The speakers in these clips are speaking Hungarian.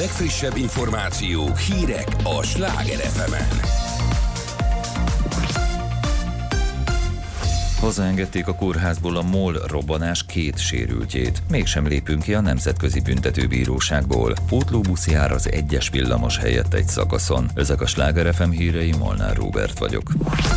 legfrissebb információk, hírek a Sláger FM-en. Hazaengedték a kórházból a MOL robbanás 2 sérültjét. Mégsem lépünk ki a Nemzetközi Büntetőbíróságból. Pótlóbusz jár az 1-es villamos helyett egy szakaszon. Ezek a Sláger FM hírei, Molnár Róbert vagyok.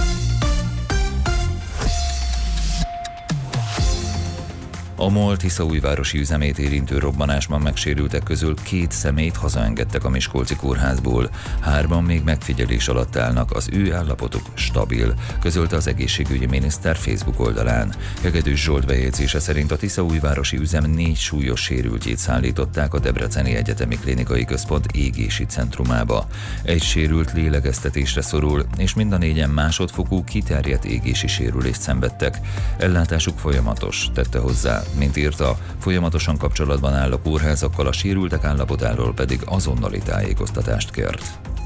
A MOL tiszaújvárosi üzemét érintő robbanásban megsérültek közül 2 személyt hazaengedtek a miskolci kórházból. 3 még megfigyelés alatt állnak, az ő állapotuk stabil, közölte az egészségügyi miniszter Facebook oldalán. Hegedűs Zsolt bejegyzése szerint a tiszaújvárosi üzem 4 súlyos sérültjét szállították a Debreceni Egyetemi Klinikai Központ égési centrumába. Egy sérült lélegeztetésre szorul, és mind a 4-en másodfokú kiterjedt égési sérülést szenvedtek. Ellátásuk folyamatos, tette hozzá. Mint írta, folyamatosan kapcsolatban áll a kórházakkal, a sérültek állapotáról pedig azonnali tájékoztatást kért.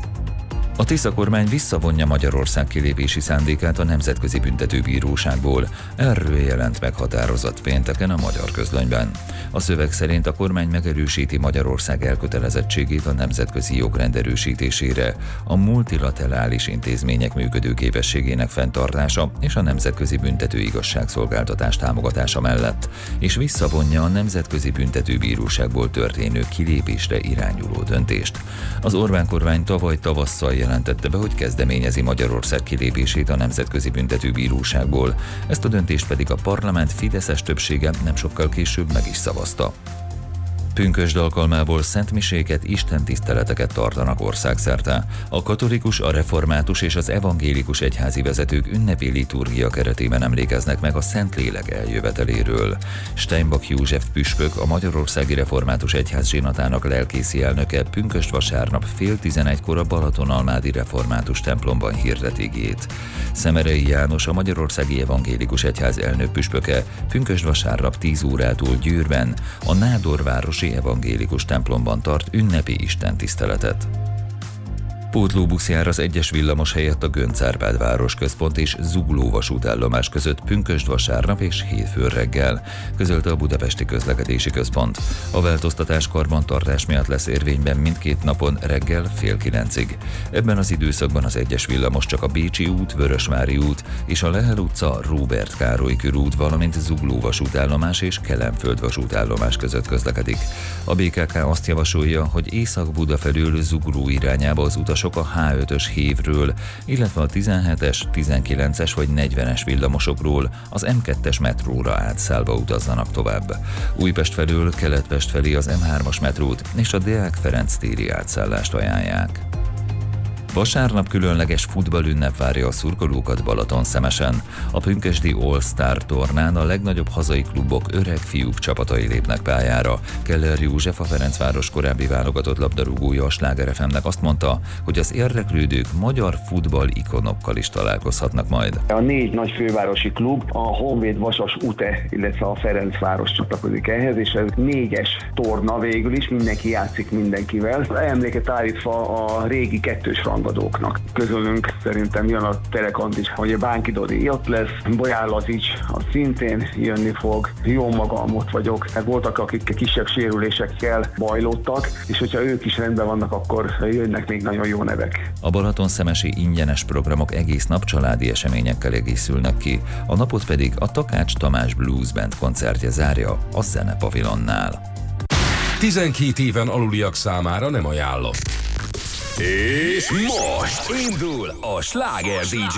A Tisza kormány visszavonja Magyarország kilépési szándékát a Nemzetközi Büntetőbíróságból. Erről jelent meg határozat pénteken a Magyar Közlönyben. A szöveg szerint a kormány megerősíti Magyarország elkötelezettségét a nemzetközi jogrend erősítésére, a multilaterális intézmények működőképességének fenntartása és a Nemzetközi Büntető Igazságszolgáltatás támogatása mellett, és visszavonja a Nemzetközi Büntetőbíróságból történő kilépésre irányuló döntést. Az Orbán kormány tavaly tavasszal jelentette be, hogy kezdeményezi Magyarország kilépését a Nemzetközi Büntetőbíróságból. Ezt a döntést pedig a parlament fideszes többsége nem sokkal később meg is szavazta. Pünkösd alkalmából szentmiséket, istentiszteleteket tartanak országszerte. A katolikus, a református és az evangélikus egyházi vezetők ünnepi liturgia keretében emlékeznek meg a Szentlélek eljöveteléről. Steinbach József püspök, a Magyarországi Református Egyház zsinatának lelkészi elnöke pünkösd vasárnap 10:30-kor a Balatonalmádi Református templomban hirdet igét. Szemerei János, a Magyarországi Evangélikus Egyház elnök püspöke pünkösd vasárnap 10 órától Győrben, a Nádorvárosi Evangélikus templomban tart ünnepi istentiszteletet. Pótlóbusz jár az 1-es villamos helyett a Göncz-Árpád városközpont és Zugló vasútállomás között pünkösd vasárnap és hétfőn reggel, közölte a Budapesti Közlekedési Központ. A változtatás karbantartás miatt lesz érvényben mindkét napon reggel 8:30. Ebben az időszakban az 1-es villamos csak a Bécsi út, Vörösvári út és a Lehel utca, Róbert Károly körút, valamint Zugló vasútállomás és Kelenföld vasútállomás között közlekedik. A BKK azt javasolja, hogy Észak-Buda felől Zugló irányába az utasok a H5-ös hévről, illetve a 17-es, 19-es vagy 40-es villamosokról az M2-es metróra átszállva utazzanak tovább. Újpest felől Kelet-Pest felé az M3-as metrót és a Deák Ferenc téri átszállást ajánlják. Vasárnap különleges futballünnep várja a szurkolókat Balatonszemesen. A pünkösdi All-Star tornán a legnagyobb hazai klubok öreg fiúk csapatai lépnek pályára. Keller József, a Ferencváros korábbi válogatott labdarúgója a Sláger FM-nek azt mondta, hogy az érdeklődők magyar futball ikonokkal is találkozhatnak majd. A 4 nagy fővárosi klub, a Honvéd, Vasas, UTE, illetve a Ferencváros csatlakozik ehhez, és ez 4-es torna végül is, mindenki játszik mindenkivel. Emléket állítva a régi 2-s rangadóknak. Közülünk szerintem jön a Telekant is, hogy a Bánki Dodi ott lesz, Bolyár Lazics szintén jönni fog, jó magam ott vagyok. Voltak, akik kisebb sérülésekkel bajlódtak, és hogyha ők is rendben vannak, akkor jönnek még nagyon jó nevek. A balatonszemesi ingyenes programok egész nap családi eseményekkel egészülnek ki, a napot pedig a Takács Tamás Blues Band koncertje zárja a Zenepavilonnál. 12 éven aluliak számára nem ajánlott. És most indul a Sláger DJ.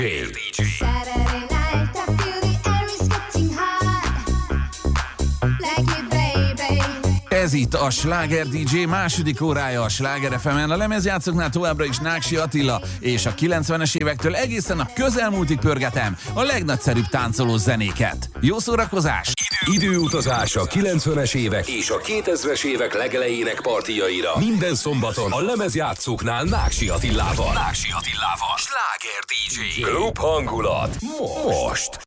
Ez itt a Sláger DJ második órája a Sláger FM-en. A lemezjátszóknál továbbra is Náksi Attila, és a 90-es évektől egészen a közelmúltig pörgetem a legnagyszerűbb táncoló zenéket. Jó szórakozás! Időutazás a 90-es évek és a 2000-es évek legelejének partiaira. Minden szombaton a lemezjátszóknál Náksi Attilával. Sláger DJ. Klub hangulat. Most.